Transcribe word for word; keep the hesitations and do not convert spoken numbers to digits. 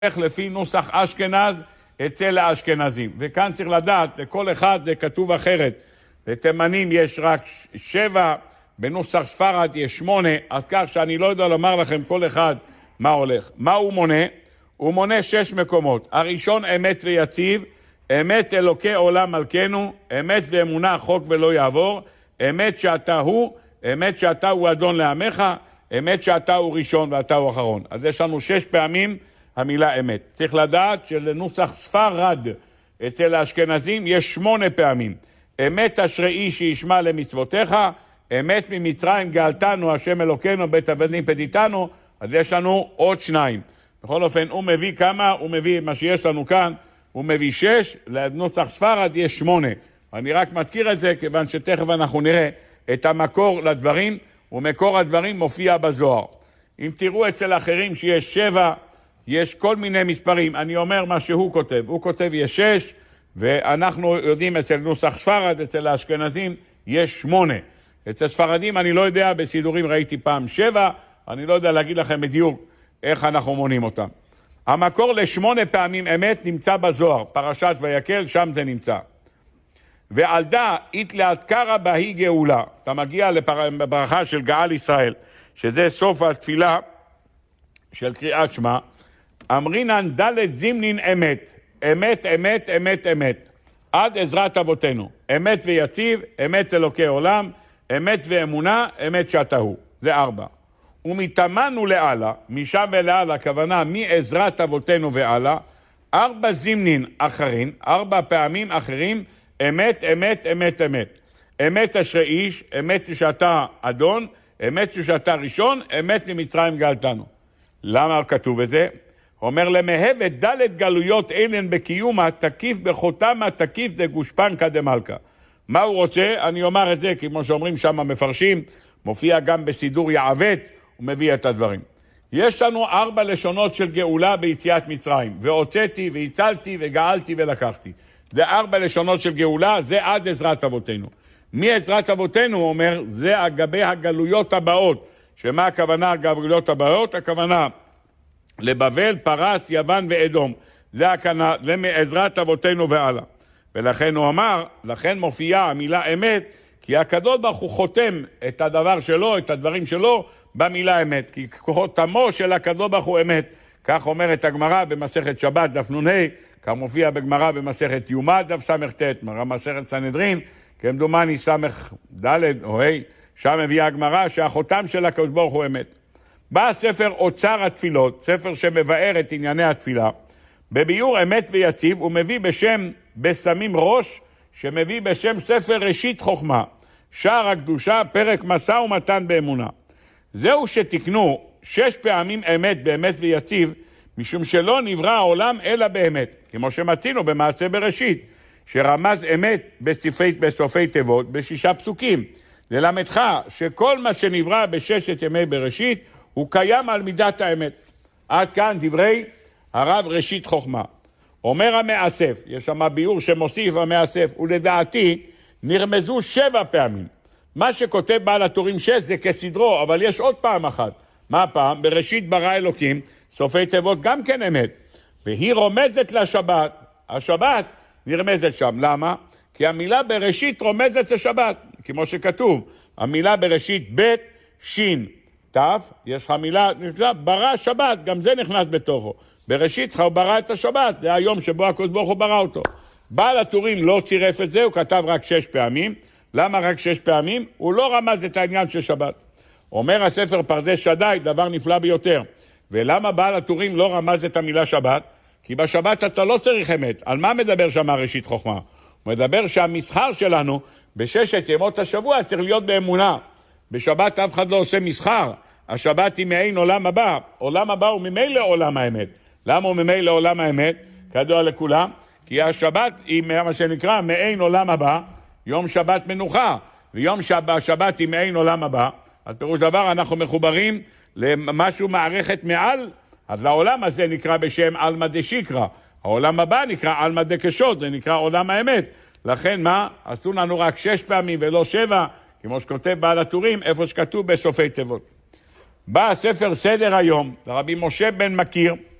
איך לפי נוסח אשכנז אצל האשכנזים. וכאן צריך לדעת, לכל אחד זה כתוב אחרת. לתימנים יש רק שבע, בנוסח ספרד יש שמונה, אז כך שאני לא יודע לומר לכם כל אחד מה הולך. מה הוא מונה? הוא מונה שש מקומות. הראשון אמת ויציב, אמת אלוקי עולם מלכנו, אמת ואמונה חוק ולא יעבור, אמת שאתה הוא, אמת שאתה הוא אדון לעמך, אמת שאתה הוא ראשון ואתה הוא אחרון. אז יש לנו שש פעמים המילה אמת. צריך לדעת שלנוסח ספרד אצל האשכנזים יש שמונה פעמים. אמת אשרי שישמע למצוותיך, אמת ממצרים גאלתנו השם אלוקינו בית עבדים פדיתנו, אז יש לנו עוד שניים. בכל אופן הוא מביא כמה, הוא מביא מה שיש לנו כאן, הוא מביא שש, לנוסח ספרד יש שמונה. אני רק מזכיר את זה כיוון שתכף אנחנו נראה את המקור לדברים, ומקור הדברים מופיע בזוהר. אם תראו אצל אחרים שיש שבע, יש כל מיני מספרים. אני אומר מה שהוא כותב. הוא כותב יש שש, ואנחנו יודעים אצל נוסח ספרד, אצל האשכנזים, יש שמונה. אצל ספרדים אני לא יודע, בסידורים ראיתי פעם שבע, אני לא יודע להגיד לכם בדיוק איך אנחנו מונים אותם. המקור לשמונה פעמים אמת נמצא בזוהר, פרשת ויקל, שם זה נמצא. ועל דא התלאת קרא בהי גאולה. אתה מגיע לברכה של גאל ישראל, שזה סוף התפילה של קריאת שמע. אמרינן דלת זימנין אמת, אמת, אמת, אמת, אמת, עד עזרת אבותינו. אמת ויציב, אמת אלוקי עולם, אמת ואמונה, אמת שאתה הוא. זה ארבע. ומתאמנו לעלה, משם ולעלה, הכוונה מעזרת אבותינו ועלה, ארבע זימנין אחרים, ארבע פעמים אחרים, אמת, אמת, אמת, אמת. אמת אשרי איש, אמת שאתה אדון, אמת שאתה ראשון, אמת ממצרים גאלתנו. למה כתוב את זה? אומר למהבת דלת גלויות אילן בקיומה, תקיף בחותמה, תקיף דגושפנקא דמלכא. מה הוא רוצה? אני אומר את זה, כמו שאומרים שם המפרשים, מופיע גם בסידור יעוות, הוא מביא את הדברים. יש לנו ארבע לשונות של גאולה ביציאת מצרים, והוצאתי והצלתי וגאלתי ולקחתי. זה ארבע לשונות של גאולה, זה עד עזרת אבותינו. מעזרת אבותינו, הוא אומר, זה אגבי הגלויות הבאות. שמה הכוונה הגלויות הבאות? הכוונה לבבל, פרס, יוון ואדום. זה הכוונה, זה מעזרת אבותינו והלאה. ולכן הוא אמר, לכן מופיעה המילה אמת, כי הקדוש ברוך הוא חותם את הדבר שלו, את הדברים שלו, במילה אמת. כי חותמו של הקדוש ברוך הוא אמת. כך אומרת הגמרא במסכת שבת, דף נ"ה, כך מופיע בגמרא במסכת יומא, דף ס"ט, מסכת סנהדרין, כמדומני ס"ד או ה', שם מביאה הגמרא שהחותם של הקדוש ברוך הוא אמת. בא ספר אוצר התפילות, ספר שמבאר את ענייני התפילה, בביאור אמת ויציב, הוא מביא בשם בשמים ראש, שמביא בשם ספר ראשית חוכמה, שער הקדושה, פרק משא ומתן באמונה. זהו שתקנו שש פעמים אמת באמת ויציב, משום שלא נברא העולם אלא באמת, כמו שמצינו במעשה בראשית, שרמז אמת בסופי, בסופי תיבות, בשישה פסוקים. ללמדך שכל מה שנברא בששת ימי בראשית, הוא קיים על מידת האמת. עד כאן דברי הרב ראשית חוכמה. אומר המאסף, יש שם ביור שמוסיף המאסף, ולדעתי נרמזו שבע פעמים. מה שכותב בעל הטורים שש זה כסדרו, אבל יש עוד פעם אחת. מה פעם? בראשית ברא אלוקים, סופי תיבות גם כן אמת. והיא רומזת לשבת. השבת נרמזת שם. למה? כי המילה בראשית רומזת לשבת. כמו שכתוב, המילה בראשית ב' שין ת', יש לך מילה, ברא שבת, גם זה נכנס בתוכו. בראשית הוא ברא את השבת, זה היום שבו הקדוש ברוך הוא ברא אותו. בעל הטורים לא צירף את זה, הוא כתב רק שש פעמים. למה רק שש פעמים? הוא לא רמז את העניין של שבת. אומר הספר פרדס שדי, דבר נפלא ביותר. ולמה בעל הטורים לא רמז את המילה שבת? כי בשבת אתה לא צריך אמת. על מה מדבר שם ראשית חוכמה? הוא מדבר שהמסחר שלנו בששת ימות השבוע צריך להיות באמונה. בשבת אף אחד לא עושה מסחר. השבת היא מעין עולם הבא. עולם הבא הוא ממילא עולם האמת. למה הוא ממילא עולם האמת? כדוע לכולם. כי השבת היא מה שנקרא מעין עולם הבא, יום שבת מנוחה. ויום שבת, שבת היא מעין עולם הבא. אז פירוש דבר אנחנו מחוברים למשהו מערכת מעל, אז לעולם הזה נקרא בשם אלמא דשיקרא. העולם הבא נקרא אלמא דקשות, זה נקרא עולם האמת. לכן מה? עשו לנו רק שש פעמים ולא שבע, כמו שכותב בעל הטורים, איפה שכתוב בסופי תיבות. בא הספר סדר היום, לרבי משה בן מכיר,